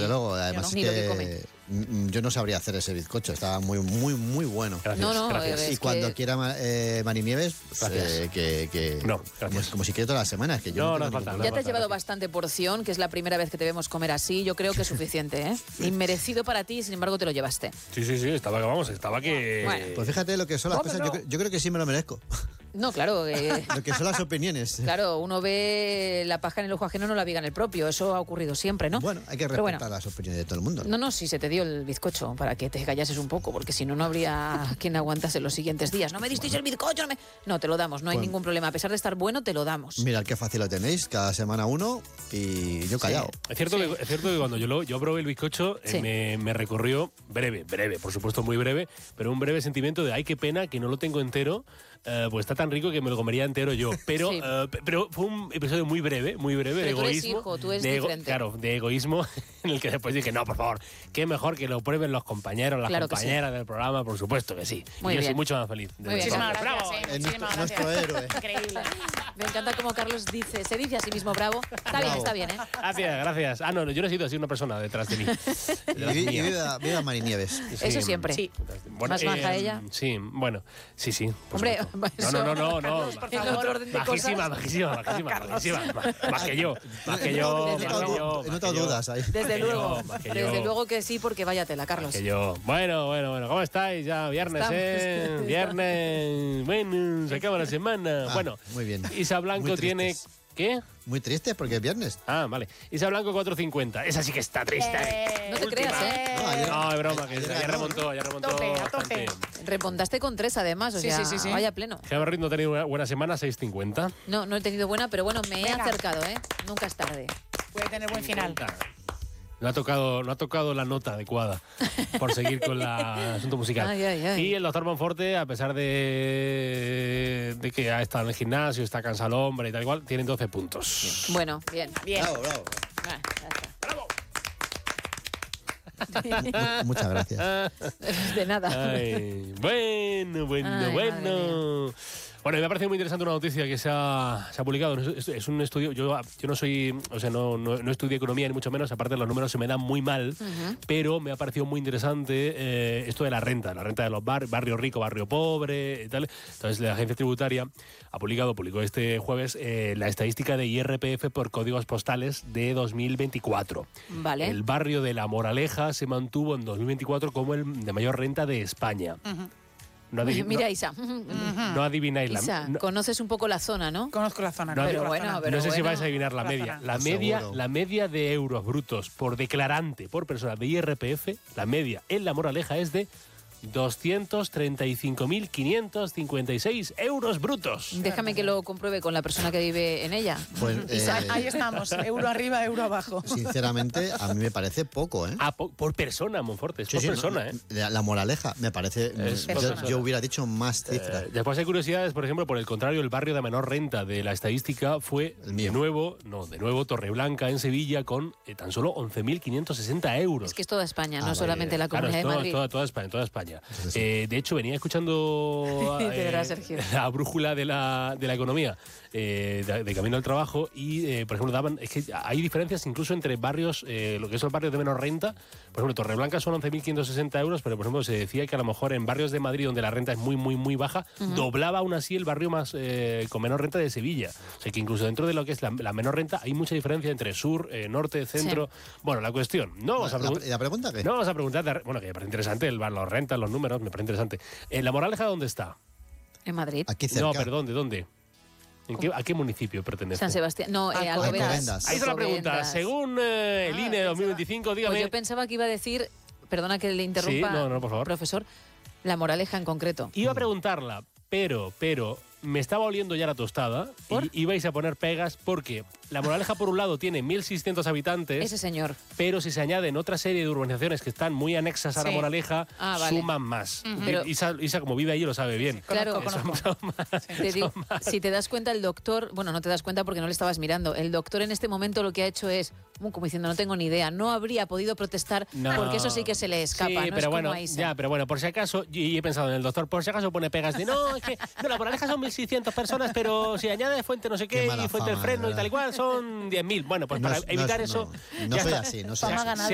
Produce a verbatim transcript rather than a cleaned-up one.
desde luego. Además yo no. es que yo no sabría hacer ese bizcocho, estaba muy, muy, muy bueno. Gracias, no, no, gracias. Y cuando que... quiera eh, Marinieves, pues, eh, que, que no, como, como si quiere todas las semanas. Que yo no, no, no falta, ya no te falta, has llevado gracias. bastante porción, que es la primera vez que te vemos comer así. Yo creo que es suficiente, ¿eh? Inmerecido para ti, sin embargo te lo llevaste. Sí, sí, sí, estaba que vamos, estaba que... Bueno. Pues fíjate lo que son las cosas, yo, yo creo que sí me lo merezco. No, claro. Eh, lo que son las opiniones. Claro, uno ve la paja en el ojo ajeno, no la viga en el propio. Eso ha ocurrido siempre, ¿no? Bueno, hay que respetar bueno, las opiniones de todo el mundo. No, no, no si se te dio el bizcocho para que te callases un poco, porque si no, no habría quien aguantase los siguientes días. No me disteis bueno. el bizcocho, no me... No, te lo damos, no hay bueno. ningún problema. A pesar de estar bueno, te lo damos. Mirad qué fácil lo tenéis, cada semana uno y yo callado. Sí. Es, cierto sí. que, es cierto que cuando yo, lo, yo probé el bizcocho, sí. eh, me, me recorrió breve, breve, por supuesto muy breve, pero un breve sentimiento de ay, qué pena que no lo tengo entero, eh, pues está tan rico que me lo comería entero yo. Pero, sí. uh, pero fue un episodio muy breve, muy breve pero de tú egoísmo. Eres hijo, tú eres de diferente. Claro, de egoísmo, en el que después dije, no, por favor, qué mejor que lo prueben los compañeros, las claro compañeras sí. del programa, por supuesto que sí. Muy y yo bien. soy mucho más feliz. Muy bien. Muchísimas gracias. Bravo. Eh, muchísimas nuestro, gracias. nuestro héroe. Increíble. Me encanta como Carlos dice, se dice a sí mismo bravo. Está bravo. bien, está bien, ¿eh? Gracias, gracias. Ah, no, yo no he sido así una persona detrás de mí. Y, y viva, viva Marinieves. Sí. Eso siempre. Sí. Bueno, más baja eh, ella. Sí, bueno, sí, sí. Hombre, no, no, no, no, no. Carlos, por favor. Bajísima, bajísima, bajísima, bajísima. Más que yo, más que yo, más que yo. No te dudas ahí. Desde luego, desde luego que sí, porque vaya tela, Carlos. Que yo. Bueno, bueno, bueno, ¿cómo estáis? Ya viernes, Estamos. ¿eh? Viernes, bueno, se acaba la semana. Ah, bueno, muy bien. Isa Blanco tiene... ¿Qué? Muy triste porque es viernes. Ah, vale. Isa Blanco cuatro cincuenta. Esa sí que está triste. Eh, no te Última. creas, ¿eh? No, ayer, No, es broma, que ayer, ya ayer, remontó, ya remontó. Tope, a bastante. tope. Remontaste con tres, además, o Sí, sea, sí, sí, sí. vaya pleno. Gemma Ruiz no ha tenido una buena semana, seis cincuenta. No, no he tenido buena, pero bueno, me he Venga. acercado, ¿eh? Nunca es tarde. Puede tener buen final. No ha tocado, no ha tocado la nota adecuada por seguir con la- el asunto musical. Ay, ay, ay. Y el doctor Monforte, a pesar de, de que ha estado en el gimnasio, está cansado el hombre y tal igual, tiene doce puntos. Bueno, bien. Bien. Bravo, bravo. Ah, ya está. Mu- Muchas gracias. De nada. Ay, bueno, bueno, Ay, bueno. Bueno, me ha parecido muy interesante una noticia que se ha, se ha publicado. Es, es un estudio. Yo, yo no soy. O sea, no, no, no estudié economía ni mucho menos. Aparte, los números se me dan muy mal. Uh-huh. Pero me ha parecido muy interesante eh, esto de la renta. La renta de los barrios, barrio rico, barrio pobre y tal. Entonces, la agencia tributaria ha publicado, publicó este jueves, eh, la estadística de I R P F por códigos postales de dos mil veinticuatro. Vale. El barrio de La Moraleja se mantuvo en dos mil veinticuatro como el de mayor renta de España. Uh-huh. No adiv- Mira, no- Isa. no adivináis la Isa, no, conoces un poco la zona, ¿no? Conozco la zona. No, conozco pero la bueno, zona. pero no sé si bueno. vais a adivinar la La media. zona. La Pues media, seguro. la media de euros brutos por declarante por persona de I R P F, la media en La Moraleja es de doscientos treinta y cinco mil quinientos cincuenta y seis euros brutos. Déjame que lo compruebe con la persona que vive en ella. Pues, Isa, eh, Ahí estamos, euro arriba, euro abajo. sinceramente, a mí me parece poco, ¿eh? Ah, po- por persona, Monforte, es Sí, por sí, persona, no, ¿eh? La, la moraleja me parece. Es yo, persona. yo hubiera dicho más cifras. Eh, después hay curiosidades, por ejemplo, por el contrario, el barrio de menor renta de la estadística fue El mío. de nuevo, no, de nuevo Torreblanca en Sevilla con eh, tan solo once mil quinientos sesenta euros. es que es toda España, no Ah, solamente la Claro, Comunidad es toda, de Madrid. toda, toda España, toda España. Entonces, sí. Eh, de hecho, venía escuchando De verdad, Sergio. la brújula de la, de la economía eh, de, de camino al trabajo y, eh, por ejemplo, daban es que hay diferencias incluso entre barrios, eh, lo que son barrios de menor renta. Por ejemplo, Torreblanca son once mil quinientos sesenta euros, pero, por ejemplo, se decía que a lo mejor en barrios de Madrid donde la renta es muy, muy, muy baja, Ujú. doblaba aún así el barrio más eh, con menor renta de Sevilla. O sea, que incluso dentro de lo que es la, la menor renta hay mucha diferencia entre sur, eh, norte, centro. Bueno, la cuestión, no vamos a ¿La, preguntar... la pregunta qué? No, vamos a preguntar, de- bueno, que me parece interesante, el, las rentas, los números, me parece interesante. ¿En La Moraleja dónde está? En Madrid. Aquí cerca. No, perdón, ¿de dónde? ¿En qué, ¿A qué municipio pertenece? San Sebastián. No, eh, Alcobendas. Alcobendas. Alcobendas. Ahí está la pregunta. Alcobendas. Según eh, el Ah, I N E pensaba- dos mil veinticinco, dígame... Pues yo pensaba que iba a decir, perdona que le interrumpa, Sí, no, no, por favor. profesor, La Moraleja en concreto. Iba a preguntarla, pero, pero, me estaba oliendo ya la tostada ¿Por? y ibais a poner pegas porque La Moraleja, por un lado, tiene mil seiscientos habitantes, Ese señor. pero si se añaden otra serie de urbanizaciones que están muy anexas a La Sí. Moraleja, Ah, vale. suman más. Ujú. Y- Pero- Isa, Isa, como vive allí, lo sabe bien. Claro, Conozco, Son- conozco. son más- Te digo, son más. si te das cuenta, el doctor, bueno, no te das cuenta porque no le estabas mirando. El doctor en este momento lo que ha hecho es, uh, como diciendo, no tengo ni idea, no habría podido protestar No. porque eso sí que se le escapa. Sí, no pero es bueno, como a Isa. ya, pero bueno, por si acaso, y, y he pensado en el doctor, por si acaso pone pegas de no, es que no, La Moraleja son mil seiscientas personas, pero si añade fuente no sé qué, Qué mala y fuente del fama, freno de y tal y cual, son diez mil. Bueno, pues No para es- no evitar es- eso. no, no ya soy está. así, no soy Fama así. ganada.